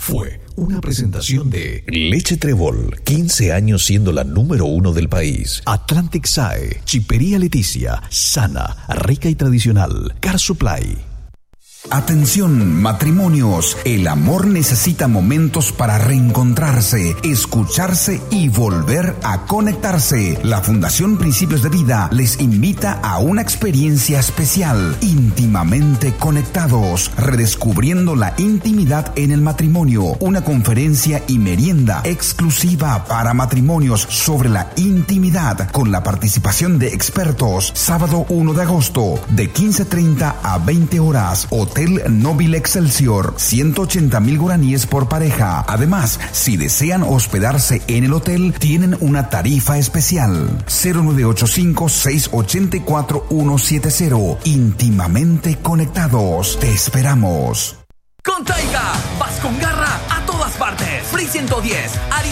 fue una presentación de Leche Trébol, 15 años siendo la número 1 del país. Atlantic SAE, Chipería Leticia, sana, rica y tradicional. Car Supply. Atención, matrimonios. El amor necesita momentos para reencontrarse, escucharse y volver a conectarse. La Fundación Principios de Vida les invita a una experiencia especial, íntimamente conectados, redescubriendo la intimidad en el matrimonio. Una conferencia y merienda exclusiva para matrimonios sobre la intimidad, con la participación de expertos. Sábado 1 de agosto, de 15:30 a 20 horas. Hotel Nóbil Excelsior, 180,000 guaraníes por pareja. Además, si desean hospedarse en el hotel, tienen una tarifa especial. 0985-684-170. Íntimamente conectados. Te esperamos. Con Taiga, vas con garra a todas partes. Free 110,